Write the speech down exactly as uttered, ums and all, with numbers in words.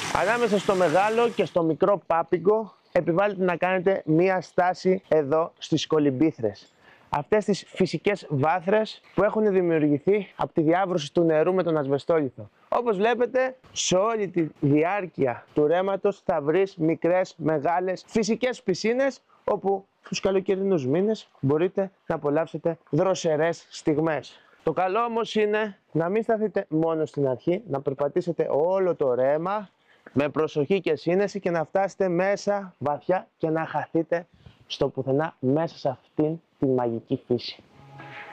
Ανάμεσα στο μεγάλο και στο μικρό Πάπικο επιβάλλεται να κάνετε μία στάση εδώ στις Κολυμπήθρες. Αυτές τις φυσικές βάθρες που έχουν δημιουργηθεί από τη διάβρωση του νερού με τον ασβεστόλιθο. Όπως βλέπετε, σε όλη τη διάρκεια του ρέματος θα βρεις μικρές, μεγάλες φυσικές πισίνες, όπου τους καλοκαιρινούς μήνες μπορείτε να απολαύσετε δροσερές στιγμές. Το καλό όμως είναι να μην σταθείτε μόνο στην αρχή, να περπατήσετε όλο το ρέμα με προσοχή και σύνεση και να φτάσετε μέσα βαθιά και να χαθείτε στο πουθενά μέσα σε αυτήν τη μαγική φύση.